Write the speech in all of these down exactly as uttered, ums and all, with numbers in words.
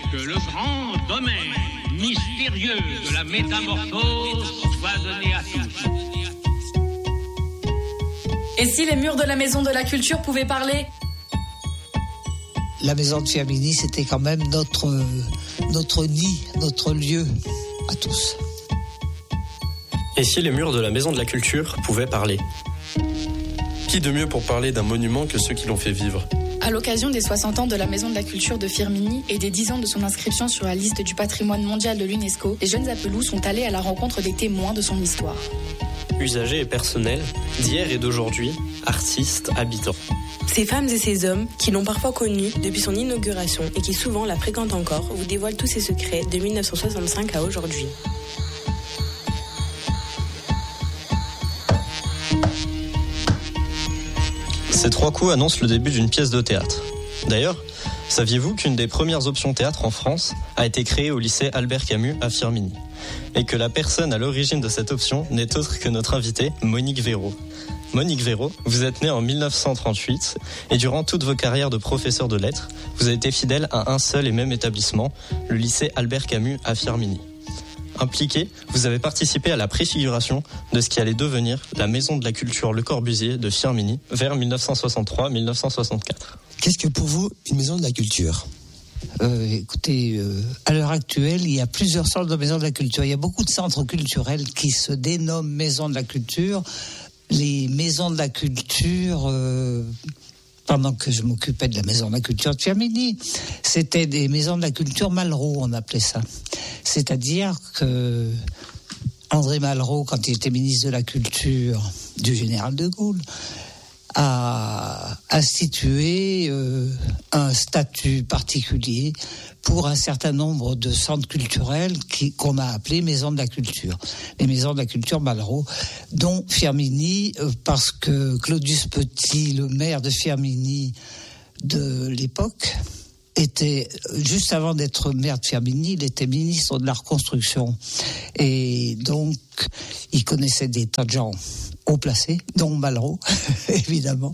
que le grand domaine mystérieux de la métamorphose soit donné à tous. Et si les murs de la Maison de la Culture pouvaient parler ? La maison de Firminy, c'était quand même notre, notre nid, notre lieu à tous. Et si les murs de la Maison de la Culture pouvaient parler ? Qui de mieux pour parler d'un monument que ceux qui l'ont fait vivre ? À l'occasion des soixante ans de la Maison de la Culture de Firminy et des dix ans de son inscription sur la liste du patrimoine mondial de l'UNESCO, les jeunes Appelous sont allés à la rencontre des témoins de son histoire. Usagers et personnels, d'hier et d'aujourd'hui, artistes, habitants. Ces femmes et ces hommes qui l'ont parfois connue depuis son inauguration et qui souvent la fréquentent encore vous dévoilent tous ses secrets de mille neuf cent soixante-cinq à aujourd'hui. Ces trois coups annoncent le début d'une pièce de théâtre. D'ailleurs, saviez-vous qu'une des premières options théâtre en France a été créée au lycée Albert Camus à Firminy ? Et que la personne à l'origine de cette option n'est autre que notre invitée, Monique Véraud. Monique Véraud, vous êtes née en mille neuf cent trente-huit et durant toutes vos carrières de professeur de lettres, vous avez été fidèle à un seul et même établissement, le lycée Albert Camus à Firminy. Impliqué, vous avez participé à la préfiguration de ce qui allait devenir la Maison de la Culture Le Corbusier de Firminy vers mille neuf cent soixante-trois mille neuf cent soixante-quatre. Qu'est-ce que pour vous une maison de la culture ? Euh, écoutez, euh, à l'heure actuelle, il y a plusieurs sortes de maisons de la culture. Il y a beaucoup de centres culturels qui se dénomment maisons de la culture. Les maisons de la culture, euh, pendant que je m'occupais de la maison de la culture de Firminy, c'était des maisons de la culture Malraux, on appelait ça. C'est-à-dire que André Malraux, quand il était ministre de la Culture du général de Gaulle, a institué euh, un statut particulier pour un certain nombre de centres culturels qui, qu'on a appelés maisons de la culture. Les maisons de la culture Malraux, dont Firminy, euh, parce que Claudius Petit, le maire de Firminy de l'époque, était, juste avant d'être maire de Firminy, il était ministre de la reconstruction. Et donc, il connaissait des tas de gens haut placés, dont Malraux, évidemment.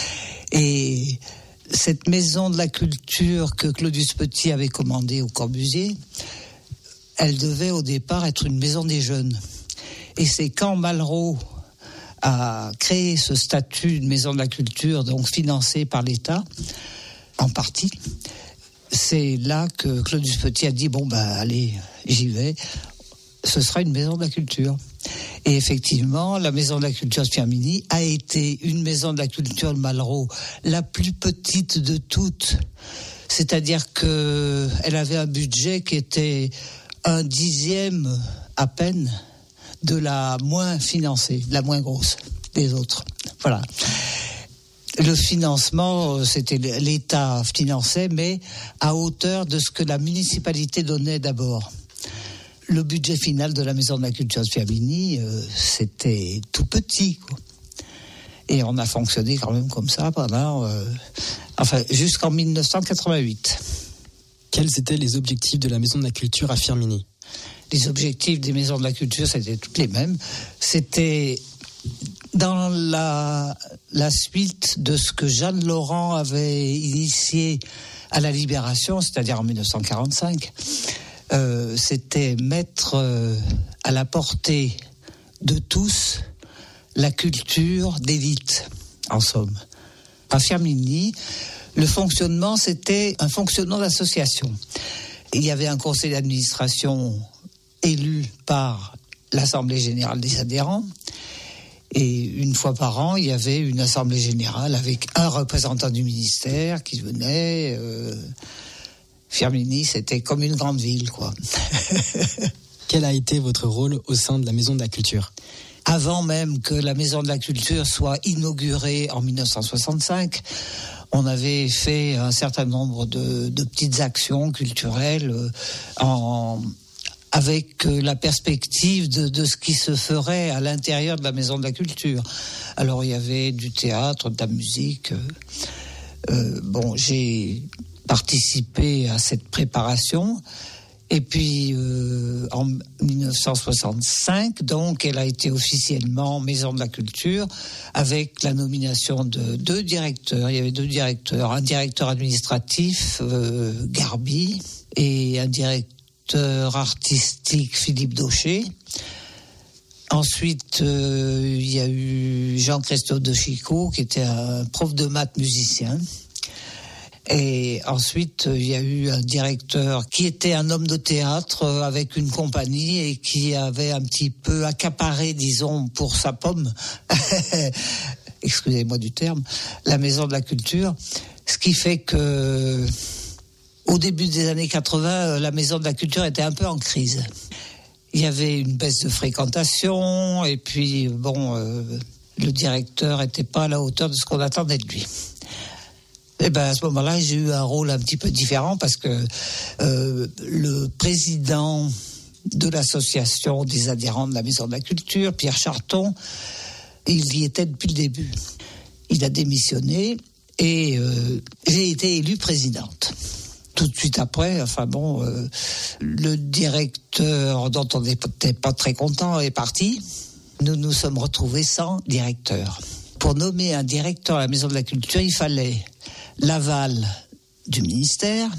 Et cette maison de la culture que Claudius Petit avait commandée au Corbusier, elle devait au départ être une maison des jeunes. Et c'est quand Malraux a créé ce statut de maison de la culture, donc financé par l'État, en partie, c'est là que Claudius Petit a dit, bon, ben, allez, j'y vais, ce sera une maison de la culture. Et effectivement, la maison de la culture de Firminy a été une maison de la culture de Malraux, la plus petite de toutes. C'est-à-dire qu'elle avait un budget qui était un dixième à peine de la moins financée, la moins grosse des autres. Voilà. Le financement, c'était l'État finançait, mais à hauteur de ce que la municipalité donnait d'abord. Le budget final de la Maison de la Culture de Firminy, euh, c'était tout petit, quoi. Et on a fonctionné quand même comme ça pendant, euh, enfin, jusqu'en mille neuf cent quatre-vingt-huit. Quels étaient les objectifs de la Maison de la Culture à Firminy ? Les objectifs des Maisons de la Culture, c'était toutes les mêmes. C'était dans la, la suite de ce que Jeanne Laurent avait initié à la Libération, c'est-à-dire en mille neuf cent quarante-cinq. Euh, c'était mettre euh, à la portée de tous la culture d'élite, en somme. À Firminy, le fonctionnement, c'était un fonctionnement d'association. Il y avait un conseil d'administration élu par l'Assemblée générale des adhérents, et une fois par an, il y avait une assemblée générale avec un représentant du ministère qui venait... Euh, Firminy, c'était comme une grande ville, quoi. Quel a été votre rôle au sein de la Maison de la Culture ? Avant même que la Maison de la Culture soit inaugurée en mille neuf cent soixante-cinq, on avait fait un certain nombre de, de petites actions culturelles euh, en, avec la perspective de, de ce qui se ferait à l'intérieur de la Maison de la Culture. Alors, il y avait du théâtre, de la musique. Euh, euh, bon, j'ai... participé à cette préparation. Et puis, euh, en mille neuf cent soixante-cinq, donc, elle a été officiellement Maison de la Culture, avec la nomination de deux directeurs. Il y avait deux directeurs. Un directeur administratif, euh, Garbi, et un directeur artistique, Philippe Daucher. Ensuite, euh, il y a eu Jean-Christophe de Chicot, qui était un prof de maths musicien. Et ensuite, il y a eu un directeur qui était un homme de théâtre avec une compagnie et qui avait un petit peu accaparé, disons, pour sa pomme, excusez-moi du terme, la Maison de la Culture. Ce qui fait que, au début des années quatre-vingts, la Maison de la Culture était un peu en crise. Il y avait une baisse de fréquentation et puis, bon, euh, le directeur n'était pas à la hauteur de ce qu'on attendait de lui. Et ben à ce moment-là, j'ai eu un rôle un petit peu différent parce que euh, le président de l'association des adhérents de la Maison de la Culture, Pierre Charton, il y était depuis le début. Il a démissionné et euh, j'ai été élue présidente. Tout de suite après, enfin bon, euh, le directeur dont on n'était pas très content est parti. Nous nous sommes retrouvés sans directeur. Pour nommer un directeur à la Maison de la Culture, il fallait l'aval du ministère,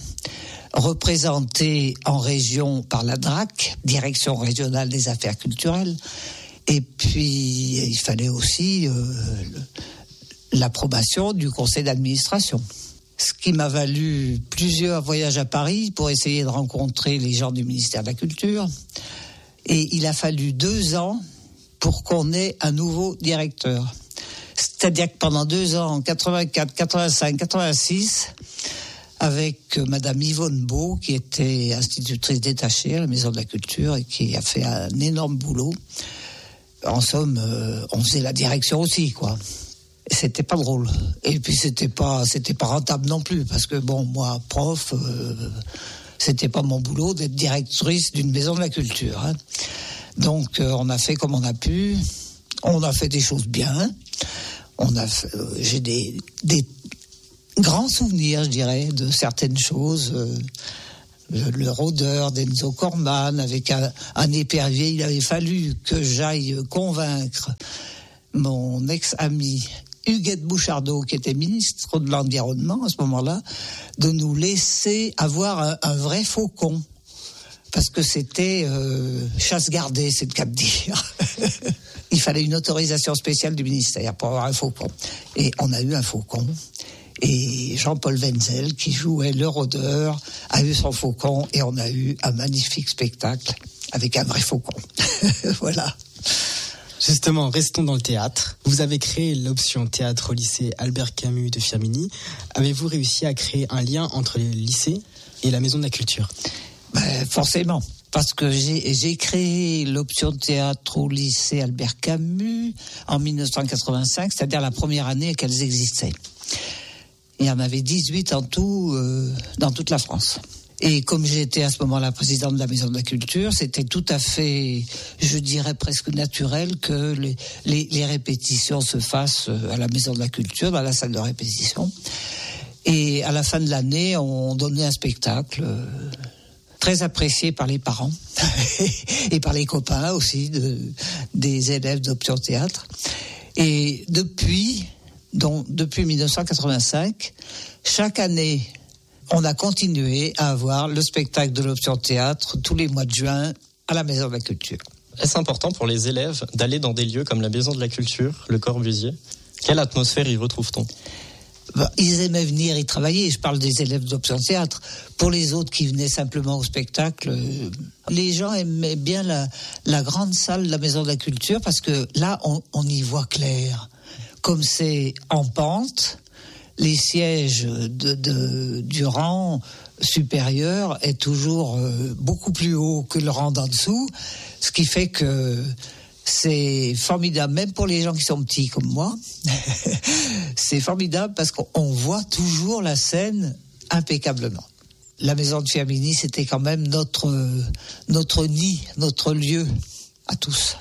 représenté en région par la D R A C, Direction régionale des affaires culturelles, et puis il fallait aussi euh, l'approbation du conseil d'administration. Ce qui m'a valu plusieurs voyages à Paris pour essayer de rencontrer les gens du ministère de la Culture. Et il a fallu deux ans pour qu'on ait un nouveau directeur. C'est-à-dire que pendant deux ans, en quatre-vingt-quatre, quatre-vingt-cinq, quatre-vingt-six, avec Madame Yvonne Beau, qui était institutrice détachée à la Maison de la Culture et qui a fait un énorme boulot. En somme, euh, on faisait la direction aussi, quoi. C'était pas drôle. Et puis c'était pas, c'était pas rentable non plus, parce que bon, moi, prof, euh, c'était pas mon boulot d'être directrice d'une Maison de la Culture. Hein. Donc euh, on a fait comme on a pu. On a fait des choses bien. On a, fait, euh, j'ai des, des grands souvenirs, je dirais, de certaines choses. Euh, le, le rôdeur d'Enzo Corman avec un, un épervier. Il avait fallu que j'aille convaincre mon ex-ami Huguette Bouchardot, qui était ministre de l'Environnement à ce moment-là, de nous laisser avoir un, un vrai faucon. Parce que c'était euh, chasse gardée, c'est le cas de dire. Il fallait une autorisation spéciale du ministère pour avoir un faucon. Et on a eu un faucon. Et Jean-Paul Wenzel, qui jouait le rôdeur, a eu son faucon. Et on a eu un magnifique spectacle avec un vrai faucon. Voilà. Justement, restons dans le théâtre. Vous avez créé l'option théâtre au lycée Albert Camus de Firminy. Avez-vous réussi à créer un lien entre le lycée et la Maison de la Culture ? Ben, forcément. Parce que j'ai, j'ai créé l'option théâtre au lycée Albert Camus en dix-neuf cent quatre-vingt-cinq, c'est-à-dire la première année qu'elles existaient. Il y en avait dix-huit en tout euh, dans toute la France. Et comme j'étais à ce moment-là présidente de la Maison de la Culture, c'était tout à fait, je dirais presque naturel que les, les, les répétitions se fassent à la Maison de la Culture, dans la salle de répétition. Et à la fin de l'année, on donnait un spectacle euh, très apprécié par les parents et par les copains aussi de, des élèves d'Option Théâtre. Et depuis, donc, depuis dix-neuf cent quatre-vingt-cinq, chaque année, on a continué à avoir le spectacle de l'Option Théâtre tous les mois de juin à la Maison de la Culture. Est-ce important pour les élèves d'aller dans des lieux comme la Maison de la Culture, le Corbusier ? Quelle atmosphère y retrouve-t-on ? Ben, ils aimaient venir y travailler. Je parle des élèves d'Option Théâtre. Pour les autres qui venaient simplement au spectacle, euh, les gens aimaient bien la, la grande salle de la Maison de la Culture parce que là, on, on y voit clair. Comme c'est en pente, les sièges de, de, du rang supérieur est toujours euh, beaucoup plus haut que le rang d'en dessous, ce qui fait que c'est formidable, même pour les gens qui sont petits comme moi. C'est formidable parce qu'on voit toujours la scène impeccablement. La Maison de Firminy, c'était quand même notre, notre nid, notre lieu à tous.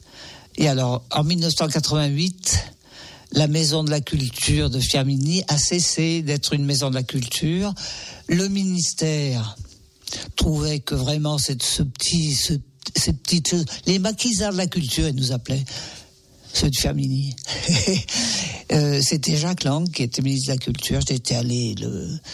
Et alors, en dix-neuf cent quatre-vingt-huit... la Maison de la Culture de Firminy a cessé d'être une Maison de la Culture. Le ministère trouvait que vraiment cette, ce petit, ce, ces petites choses, les maquisards de la culture, ils nous appelaient, ceux de Firminy. euh, c'était Jacques Lang qui était ministre de la Culture. J'étais allé le,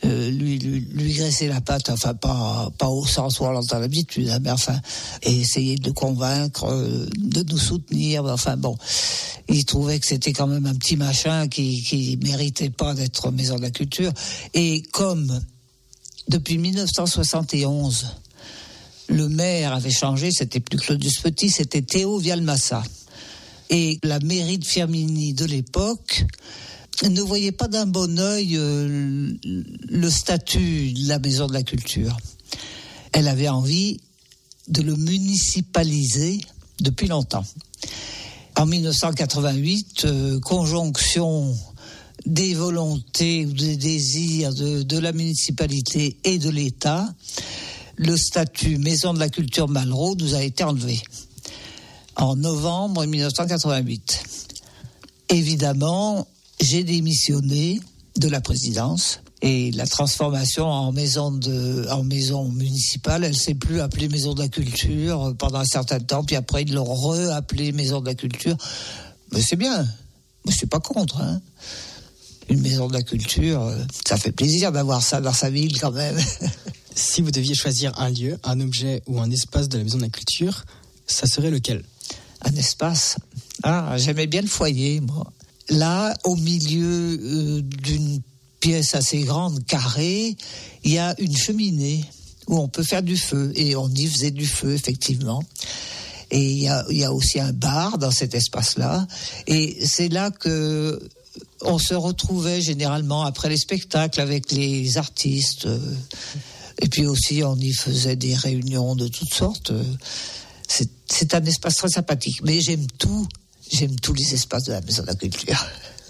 euh, lui, lui, lui graisser la patte, enfin pas, pas au sens où on l'entend d'habitude, hein, mais enfin, et essayer de le convaincre, euh, de nous soutenir, enfin bon. Il trouvait que c'était quand même un petit machin qui, qui méritait pas d'être maison de la culture. Et comme, depuis mille neuf cent soixante et onze, le maire avait changé, c'était plus Claudius Petit, c'était Théo Vialmassa. Et la mairie de Firminy de l'époque ne voyait pas d'un bon œil euh, le statut de la maison de la culture. Elle avait envie de le municipaliser depuis longtemps. En mille neuf cent quatre-vingt-huit, euh, conjonction des volontés ou des désirs de, de la municipalité et de l'État, le statut maison de la culture Malraux nous a été enlevé en novembre mille neuf cent quatre-vingt-huit. Évidemment, j'ai démissionné de la présidence et la transformation en maison de, en maison municipale, elle s'est plus appelée maison de la culture pendant un certain temps, puis après ils l'ont re-appelée maison de la culture. Mais c'est bien, je suis pas contre, hein. Une maison de la culture, ça fait plaisir d'avoir ça dans sa ville quand même. Si vous deviez choisir un lieu, un objet ou un espace de la maison de la culture, ça serait lequel ? Un espace. Ah, j'aimais bien le foyer, moi. Là, au milieu euh, d'une pièce assez grande, carrée, il y a une cheminée où on peut faire du feu. Et on y faisait du feu, effectivement. Et il y a, il y a aussi un bar dans cet espace-là. Et c'est là que on se retrouvait généralement après les spectacles avec les artistes. Et puis aussi, on y faisait des réunions de toutes sortes. C'est, c'est un espace très sympathique. Mais j'aime tout. J'aime tous les espaces de la maison de la culture.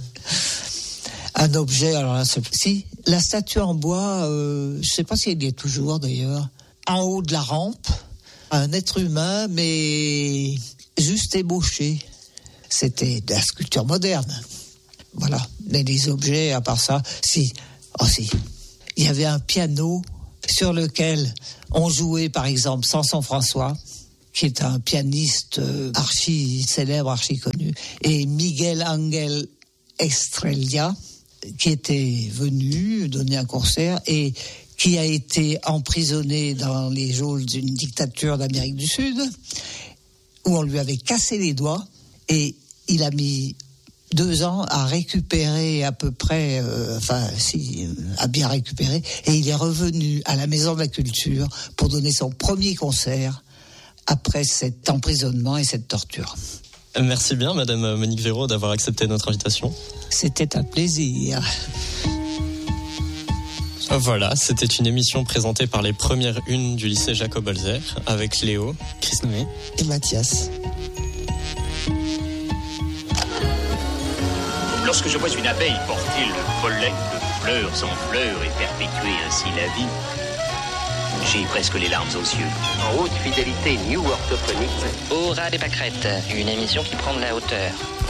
Un objet, alors là, c'est, si, la statue en bois, euh, je ne sais pas si elle y est toujours d'ailleurs, en haut de la rampe, un être humain, mais juste ébauché. C'était de la sculpture moderne. Voilà. Mais les objets, à part ça, si, oh si, il y avait un piano sur lequel on jouait, par exemple, Samson François, qui est un pianiste archi célèbre, archi connu, et Miguel Ángel Estrella, qui était venu donner un concert et qui a été emprisonné dans les geôles d'une dictature d'Amérique du Sud, où on lui avait cassé les doigts, et il a mis deux ans à récupérer à peu près, euh, enfin, si, à bien récupérer, et il est revenu à la Maison de la Culture pour donner son premier concert après cet emprisonnement et cette torture. Merci bien, Madame Monique Véraud, d'avoir accepté notre invitation. C'était un plaisir. Voilà, c'était une émission présentée par les premières unes du lycée Jacob Holzer, avec Léo, Chris Noé et Mathias. Lorsque je vois une abeille porter le pollen de fleurs en fleurs et perpétuer ainsi la vie, j'ai presque les larmes aux yeux. En haute fidélité new orthophonique. Au ras des pâquerettes, une émission qui prend de la hauteur.